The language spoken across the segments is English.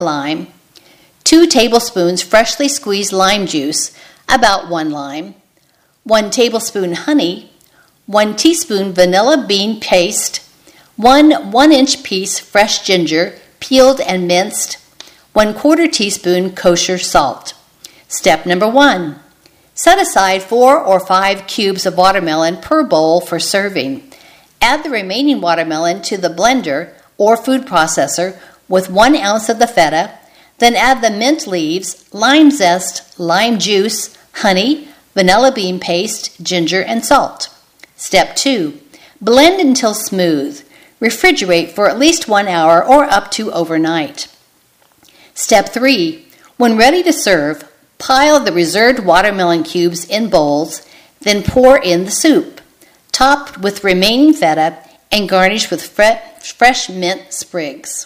lime, 2 tablespoons freshly squeezed lime juice, about 1 lime, 1 tablespoon honey, 1 teaspoon vanilla bean paste, 1 1-inch piece fresh ginger, peeled and minced, 1/4 teaspoon kosher salt. Step number 1. Set aside 4 or 5 cubes of watermelon per bowl for serving. Add the remaining watermelon to the blender or food processor with 1 ounce of the feta, then add the mint leaves, lime zest, lime juice, honey, vanilla bean paste, ginger, and salt. Step 2. Blend until smooth. Refrigerate for at least 1 hour or up to overnight. Step 3. When ready to serve, pile the reserved watermelon cubes in bowls, then pour in the soup, topped with remaining feta and garnish with fresh mint sprigs.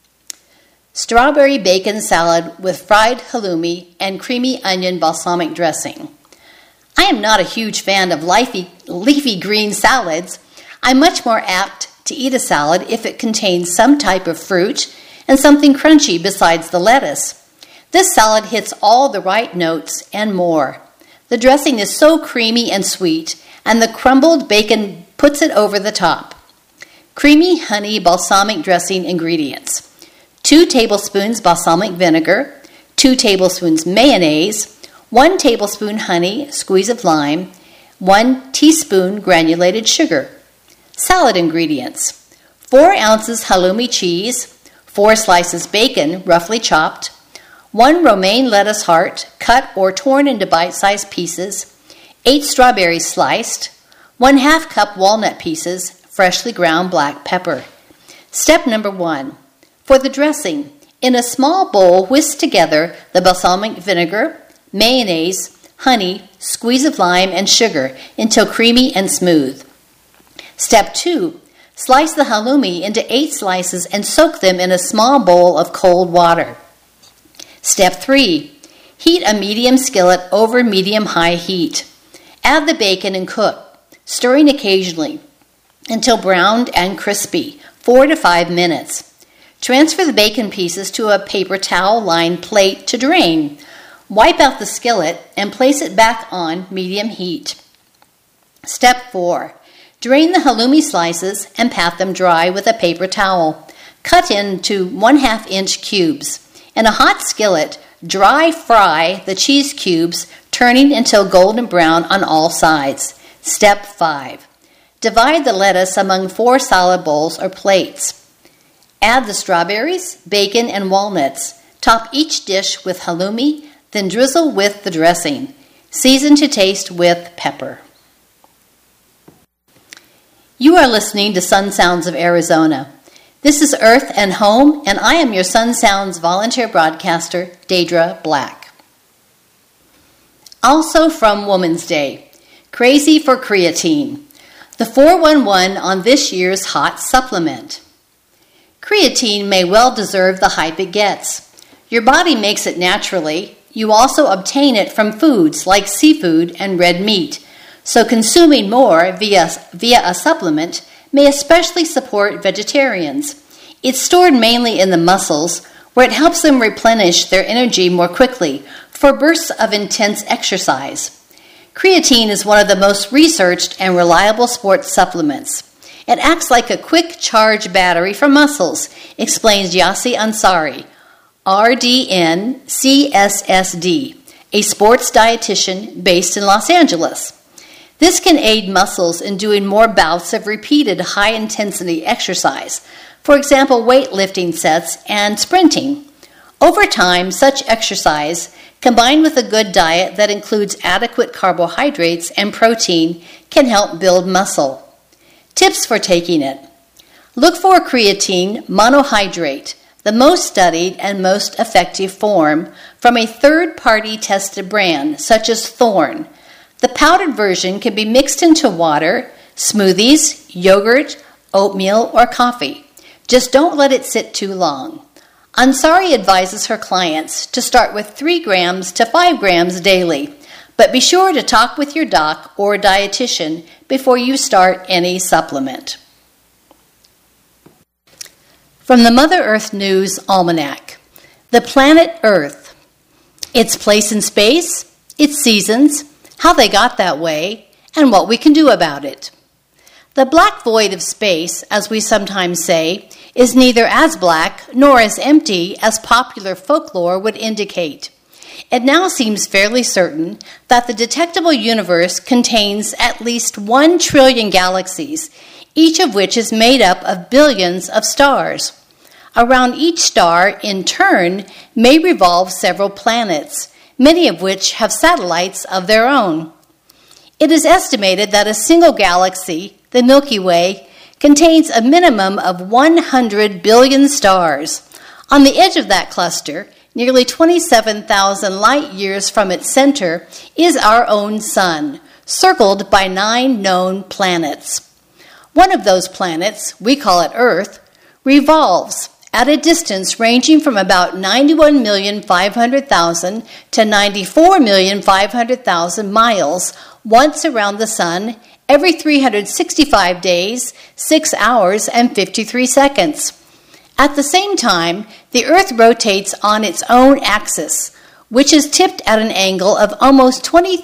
Strawberry bacon salad with fried halloumi and creamy onion balsamic dressing. I am not a huge fan of leafy green salads. I'm much more apt to eat a salad if it contains some type of fruit and something crunchy besides the lettuce. This salad hits all the right notes and more. The dressing is so creamy and sweet, and the crumbled bacon puts it over the top. Creamy honey balsamic dressing ingredients: 2 tablespoons balsamic vinegar, 2 tablespoons mayonnaise, 1 tablespoon honey, squeeze of lime, 1 teaspoon granulated sugar. Salad ingredients: 4 ounces halloumi cheese, 4 slices bacon, roughly chopped, 1 romaine lettuce heart, cut or torn into bite-sized pieces, 8 strawberries sliced, 1/2 cup walnut pieces, freshly ground black pepper. Step number 1. For the dressing, in a small bowl, whisk together the balsamic vinegar, mayonnaise, honey, squeeze of lime, and sugar until creamy and smooth. Step 2. Slice the halloumi into 8 slices and soak them in a small bowl of cold water. Step 3. Heat a medium skillet over medium-high heat. Add the bacon and cook, stirring occasionally until browned and crispy, 4 to 5 minutes. Transfer the bacon pieces to a paper towel-lined plate to drain. Wipe out the skillet and place it back on medium heat. Step 4. Drain the halloumi slices and pat them dry with a paper towel. Cut into 1/2 inch cubes. In a hot skillet, dry fry the cheese cubes, turning until golden brown on all sides. Step 5. Divide the lettuce among 4 salad bowls or plates. Add the strawberries, bacon, and walnuts. Top each dish with halloumi, then drizzle with the dressing. Season to taste with pepper. You are listening to Sun Sounds of Arizona. This is Earth and Home, and I am your Sun Sounds volunteer broadcaster, Deidre Black. Also from Women's Day, Crazy for Creatine, the 411 on this year's hot supplement. Creatine may well deserve the hype it gets. Your body makes it naturally. You also obtain it from foods like seafood and red meat, so consuming more via a supplement may especially support vegetarians. It's stored mainly in the muscles, where it helps them replenish their energy more quickly for bursts of intense exercise. Creatine is one of the most researched and reliable sports supplements. It acts like a quick charge battery for muscles, explains Yassi Ansari, RDN CSSD, a sports dietitian based in Los Angeles. This can aid muscles in doing more bouts of repeated high-intensity exercise, for example, weightlifting sets and sprinting. Over time, such exercise, combined with a good diet that includes adequate carbohydrates and protein, can help build muscle. Tips for taking it. Look for creatine monohydrate, the most studied and most effective form, from a third-party tested brand, such as Thorne. The powdered version can be mixed into water, smoothies, yogurt, oatmeal, or coffee. Just don't let it sit too long. Ansari advises her clients to start with 3 grams to 5 grams daily, but be sure to talk with your doc or dietitian before you start any supplement. From the Mother Earth News Almanac, The planet Earth, its place in space, its seasons, how they got that way, and what we can do about it. The black void of space, as we sometimes say, is neither as black nor as empty as popular folklore would indicate. It now seems fairly certain that the detectable universe contains at least 1 trillion galaxies, each of which is made up of billions of stars. Around each star, in turn, may revolve several planets, many of which have satellites of their own. It is estimated that a single galaxy, the Milky Way, contains a minimum of 100 billion stars. On the edge of that cluster, nearly 27,000 light years from its center, is our own sun, circled by 9 known planets. One of those planets, we call it Earth, revolves at a distance ranging from about 91,500,000 to 94,500,000 miles once around the sun every 365 days, 6 hours, and 53 seconds. At the same time, the Earth rotates on its own axis, which is tipped at an angle of almost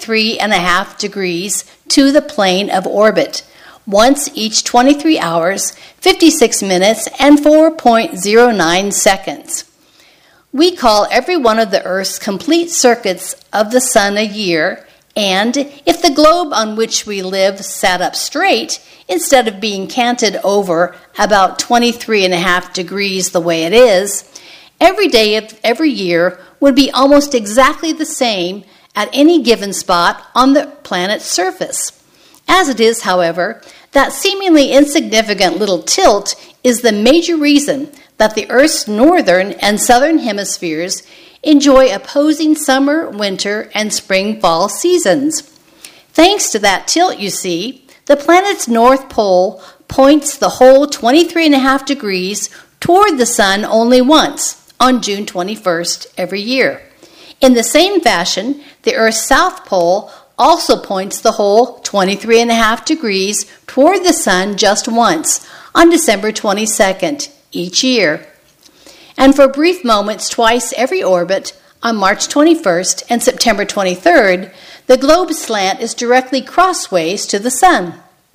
23.5 degrees to the plane of orbit, once each 23 hours, 56 minutes, and 4.09 seconds. We call every one of the Earth's complete circuits of the sun a year, and if the globe on which we live sat up straight, instead of being canted over about 23.5 degrees the way it is, every day of every year would be almost exactly the same at any given spot on the planet's surface. As it is, however, that seemingly insignificant little tilt is the major reason that the Earth's northern and southern hemispheres enjoy opposing summer, winter, and spring-fall seasons. Thanks to that tilt, you see, the planet's north pole points the whole 23.5 degrees toward the sun only once, on June 21st every year. In the same fashion, the Earth's south pole also points the whole 23.5 degrees toward the sun just once, on December 22nd each year. And for brief moments twice every orbit, on March 21st and September 23rd, the globe's slant is directly crossways to the sun.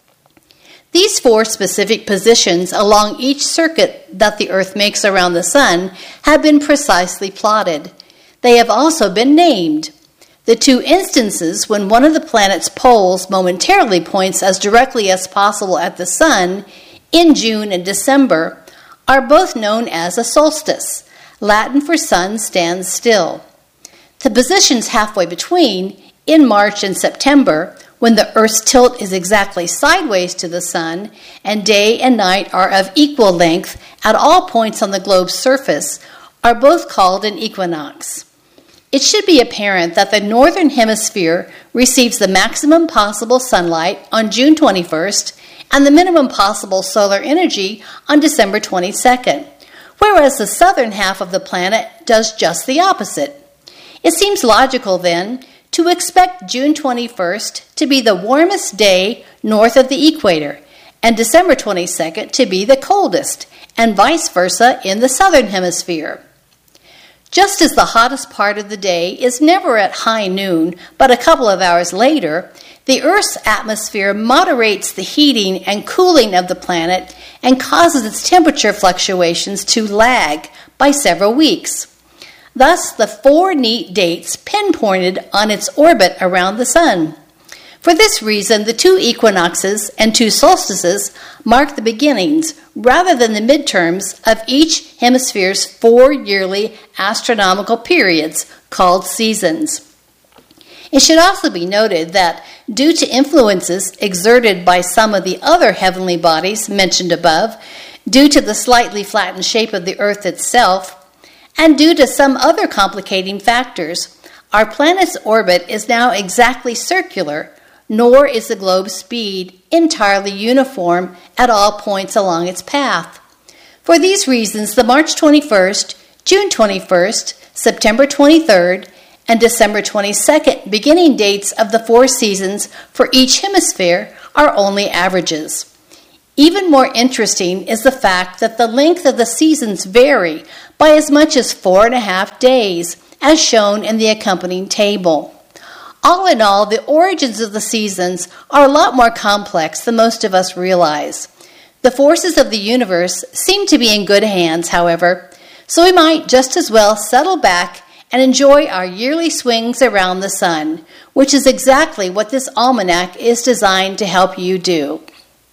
These 4 specific positions along each circuit that the Earth makes around the sun have been precisely plotted. They have also been named. The 2 instances when one of the planet's poles momentarily points as directly as possible at the sun, in June and December, are both known as a solstice, Latin for sun stands still. The positions halfway between, in March and September, when the Earth's tilt is exactly sideways to the sun and day and night are of equal length at all points on the globe's surface, are both called an equinox. It should be apparent that the northern hemisphere receives the maximum possible sunlight on June 21st and the minimum possible solar energy on December 22nd, whereas the southern half of the planet does just the opposite. It seems logical, then, to expect June 21st to be the warmest day north of the equator and December 22nd to be the coldest, and vice versa in the southern hemisphere. Just as the hottest part of the day is never at high noon, but a couple of hours later, the Earth's atmosphere moderates the heating and cooling of the planet and causes its temperature fluctuations to lag by several weeks. Thus, the 4 neat dates pinpointed on its orbit around the sun. For this reason, the 2 equinoxes and 2 solstices mark the beginnings, rather than the midterms, of each hemisphere's 4 yearly astronomical periods, called seasons. It should also be noted that, due to influences exerted by some of the other heavenly bodies mentioned above, due to the slightly flattened shape of the Earth itself, and due to some other complicating factors, our planet's orbit is now exactly circular, nor is the globe's speed entirely uniform at all points along its path. For these reasons, the March 21st, June 21st, September 23rd, and December 22nd beginning dates of the 4 seasons for each hemisphere are only averages. Even more interesting is the fact that the length of the seasons vary by as much as 4.5 days, as shown in the accompanying table. All in all, the origins of the seasons are a lot more complex than most of us realize. The forces of the universe seem to be in good hands, however, so we might just as well settle back and enjoy our yearly swings around the sun, which is exactly what this almanac is designed to help you do.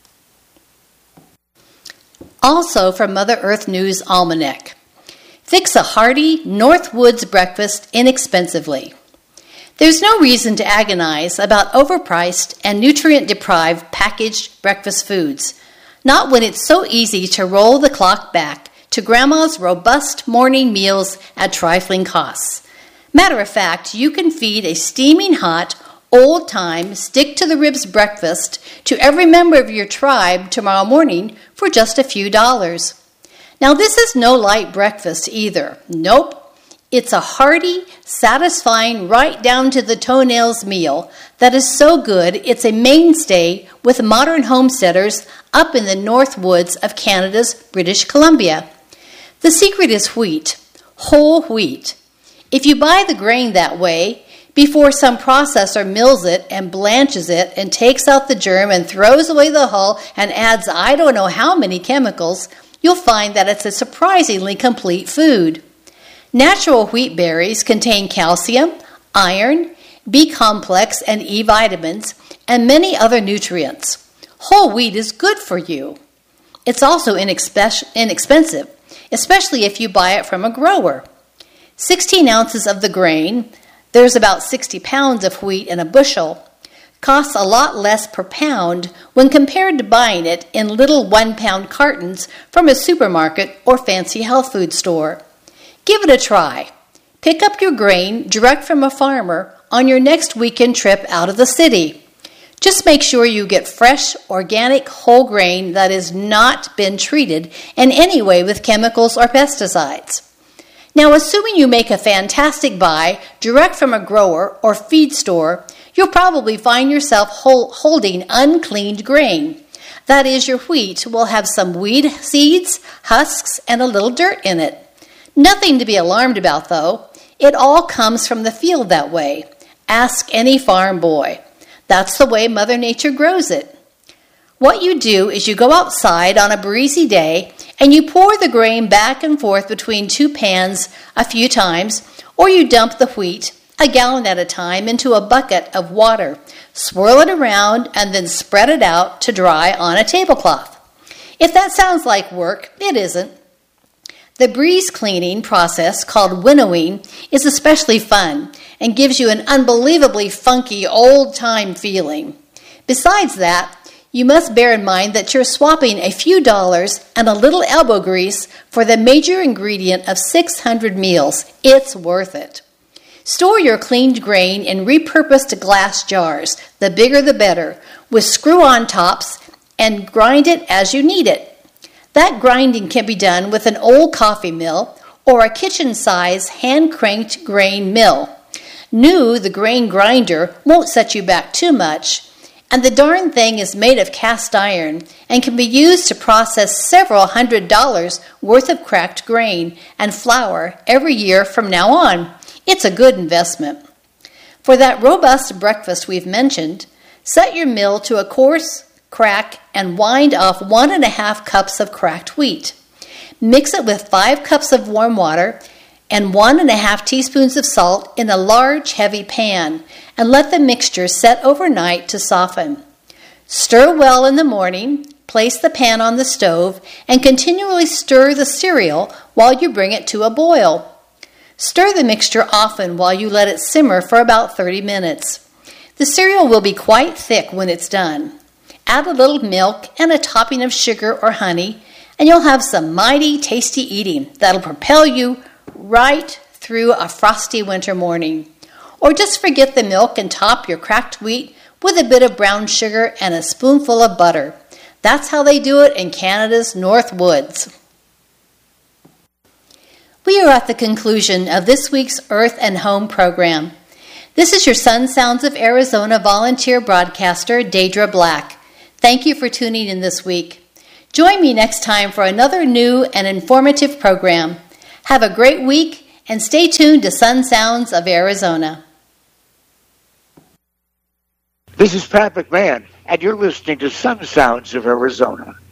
Also from Mother Earth News Almanac. Fix a hearty Northwoods breakfast inexpensively. There's no reason to agonize about overpriced and nutrient-deprived packaged breakfast foods, not when it's so easy to roll the clock back to Grandma's robust morning meals at trifling costs. Matter of fact, you can feed a steaming hot, old-time, stick-to-the-ribs breakfast to every member of your tribe tomorrow morning for just a few dollars. Now, this is no light breakfast either. Nope. It's a hearty, satisfying, right down to the toenails meal that is so good it's a mainstay with modern homesteaders up in the North Woods of Canada's British Columbia. The secret is wheat, whole wheat. If you buy the grain that way, before some processor mills it and blanches it and takes out the germ and throws away the hull and adds I don't know how many chemicals, you'll find that it's a surprisingly complete food. Natural wheat berries contain calcium, iron, B-complex and E vitamins, and many other nutrients. Whole wheat is good for you. It's also inexpensive, especially if you buy it from a grower. 16 ounces of the grain, there's about 60 pounds of wheat in a bushel, costs a lot less per pound when compared to buying it in little 1-pound cartons from a supermarket or fancy health food store. Give it a try. Pick up your grain direct from a farmer on your next weekend trip out of the city. Just make sure you get fresh, organic, whole grain that has not been treated in any way with chemicals or pesticides. Now, assuming you make a fantastic buy direct from a grower or feed store, you'll probably find yourself holding uncleaned grain. That is, your wheat will have some weed seeds, husks, and a little dirt in it. Nothing to be alarmed about, though. It all comes from the field that way. Ask any farm boy. That's the way Mother Nature grows it. What you do is you go outside on a breezy day and you pour the grain back and forth between 2 pans a few times, or you dump the wheat, a gallon at a time, into a bucket of water, swirl it around, and then spread it out to dry on a tablecloth. If that sounds like work, it isn't. The breeze cleaning process, called winnowing, is especially fun and gives you an unbelievably funky, old-time feeling. Besides that, you must bear in mind that you're swapping a few dollars and a little elbow grease for the major ingredient of 600 meals. It's worth it. Store your cleaned grain in repurposed glass jars, the bigger the better, with screw-on tops, and grind it as you need it. That grinding can be done with an old coffee mill or a kitchen-size hand-cranked grain mill. New, the grain grinder won't set you back too much, and the darn thing is made of cast iron and can be used to process several $100s worth of cracked grain and flour every year from now on. It's a good investment. For that robust breakfast we've mentioned, set your mill to a coarse crack and wind off 1.5 cups of cracked wheat. Mix it with 5 cups of warm water and 1.5 teaspoons of salt in a large, heavy pan, and let the mixture set overnight to soften. Stir well in the morning, place the pan on the stove, and continually stir the cereal while you bring it to a boil. Stir the mixture often while you let it simmer for about 30 minutes. The cereal will be quite thick when it's done. Add a little milk and a topping of sugar or honey, and you'll have some mighty tasty eating that'll propel you right through a frosty winter morning. Or just forget the milk and top your cracked wheat with a bit of brown sugar and a spoonful of butter. That's how they do it in Canada's North Woods. We are at the conclusion of this week's Earth and Home program. This is your Sun Sounds of Arizona volunteer broadcaster, Deidre Black. Thank you for tuning in this week. Join me next time for another new and informative program. Have a great week and stay tuned to Sun Sounds of Arizona. This is Pat McMahon, and you're listening to Sun Sounds of Arizona.